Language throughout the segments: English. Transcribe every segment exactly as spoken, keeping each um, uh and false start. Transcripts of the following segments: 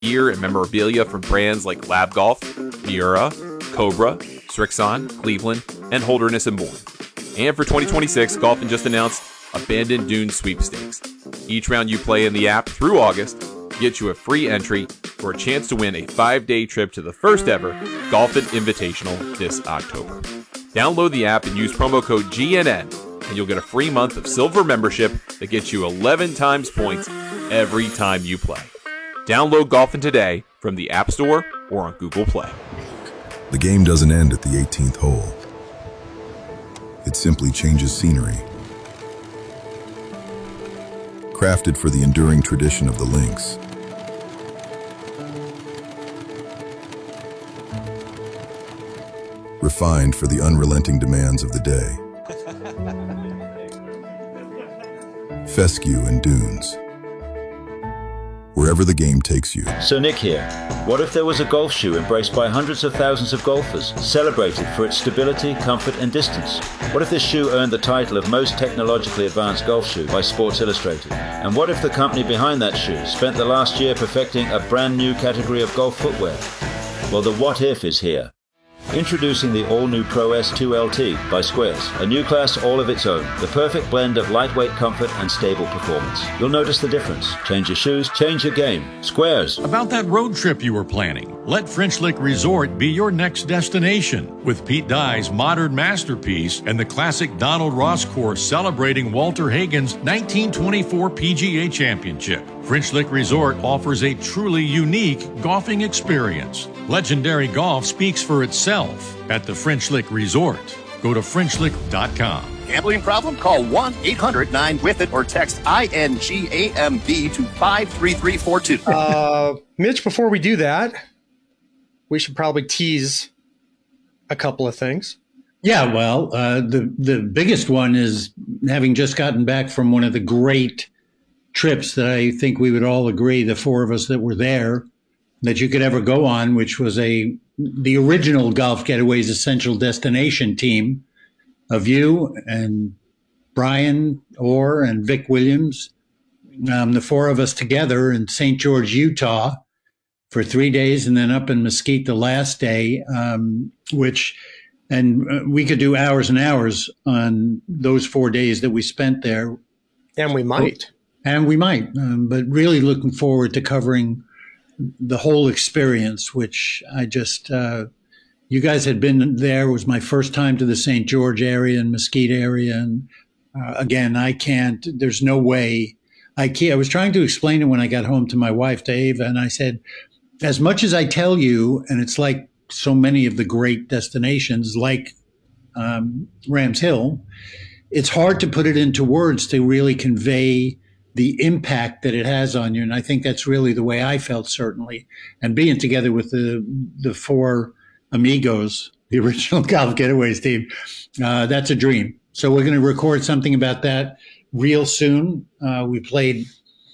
gear and memorabilia from brands like Lab Golf, Miura, Cobra, Srixon, Cleveland, and Holderness and Bourne. And for twenty twenty-six, Golfin just announced Abandoned Dunes Sweepstakes. Each round you play in the app through August gets you a free entry for a chance to win a five-day trip to the first ever Golfin Invitational this October. Download the app and use promo code G N N, and you'll get a free month of silver membership that gets you eleven times points every time you play. Download Golfin today from the App Store or on Google Play. The game doesn't end at the eighteenth hole. It simply changes scenery. Crafted for the enduring tradition of the links. Refined for the unrelenting demands of the day. Fescue and Dunes. Wherever the game takes you. So Nick here. What if there was a golf shoe embraced by hundreds of thousands of golfers, celebrated for its stability, comfort and distance? What if this shoe earned the title of most technologically advanced golf shoe by Sports Illustrated? And what if the company behind that shoe spent the last year perfecting a brand new category of golf footwear? Well, the what if is here. Introducing the all-new Pro S two L T by Squares, a new class all of its own, the perfect blend of lightweight comfort and stable performance. You'll notice the difference. Change your shoes, change your game. Squares. About that road trip you were planning, let French Lick Resort be your next destination. With Pete Dye's modern masterpiece and the classic Donald Ross course celebrating Walter Hagen's nineteen twenty-four P G A Championship. French Lick Resort offers a truly unique golfing experience. Legendary golf speaks for itself at the French Lick Resort. Go to French Lick dot com. Gambling problem? Call one eight hundred nine with it or text I N G A M B to five three three four two. Uh, Mitch, before we do that, we should probably tease a couple of things. Yeah, well, uh, the, the biggest one is having just gotten back from one of the great trips that I think we would all agree, the four of us that were there, that you could ever go on, which was a the original Golf Getaways Essential Destination team of you and Brian Orr and Vic Williams, um, the four of us together in Saint George, Utah for three days and then up in Mesquite the last day, um, which, and we could do hours and hours on those four days that we spent there. And we might. And we might, um, but really looking forward to covering the whole experience, which I just, uh, you guys had been there. It was my first time to the Saint George area and Mesquite area. And uh, again, I can't, there's no way I can't. I was trying to explain it when I got home to my wife, to Ava, and I said, as much as I tell you, and it's like so many of the great destinations like um, Rams Hill, it's hard to put it into words to really convey the impact that it has on you. And I think that's really the way I felt, certainly. And being together with the the four amigos, the original Golf Getaways team, uh, that's a dream. So we're going to record something about that real soon. Uh, we played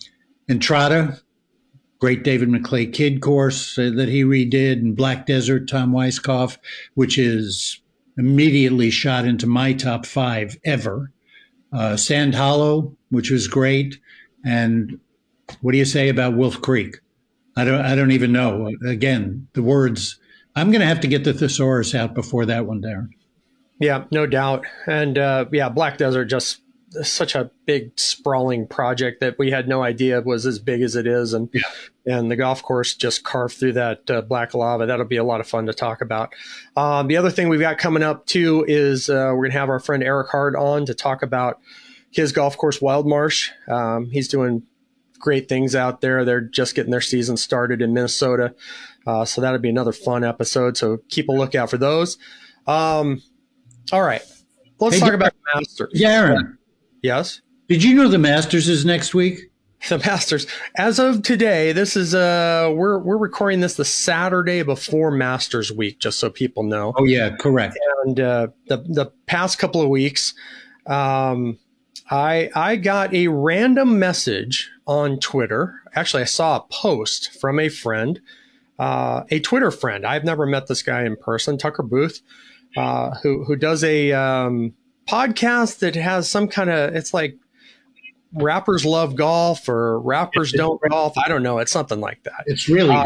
Entrada, great David McClay Kidd course uh, that he redid, and Black Desert, Tom Weiskopf, which is immediately shot into my top five ever. Uh, Sand Hollow, which was great. And what do you say about Wolf Creek? I don't, I don't even know. Again, the words, I'm going to have to get the thesaurus out before that one, Darren. Yeah, no doubt. And uh, yeah, Black Desert, just such a big sprawling project that we had no idea was as big as it is. And, yeah. and the golf course just carved through that uh, black lava. That'll be a lot of fun to talk about. Um, the other thing we've got coming up too is uh, we're going to have our friend Eric Hart on to talk about his golf course, Wild Marsh. Um, he's doing great things out there. They're just getting their season started in Minnesota. Uh, so that'll be another fun episode. So keep a lookout for those. Um, all right. Let's hey, talk about the Masters. Darren. Yes? Did you know the Masters is next week? The Masters. As of today, this is uh we're we're recording this the Saturday before Masters week, just so people know. Oh yeah, correct. And uh, the the past couple of weeks, um, I I got a random message on Twitter. Actually, I saw a post from a friend, uh, a Twitter friend. I've never met this guy in person, Tucker Booth, uh, who who does a um, podcast that has some kind of, it's like rappers love golf or rappers don't golf. I don't know. It's something like that. It's really uh,